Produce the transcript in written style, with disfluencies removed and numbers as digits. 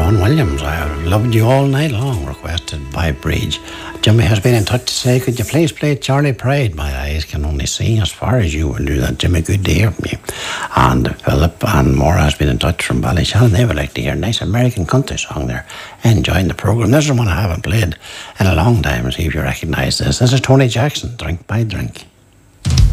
Ron Williams, I have loved you all night long, requested by Breach. Jimmy has been in touch to say, could you please play Charlie Pride? My eyes can only see as far as you will do that, Jimmy. Good to hear from you. And Philip and Maura has been in touch from Ballyshannon. They would like to hear a nice American country song there. Enjoying the programme. This is one I haven't played in a long time. See if you recognise this. This is Tony Jackson, Drink by Drink.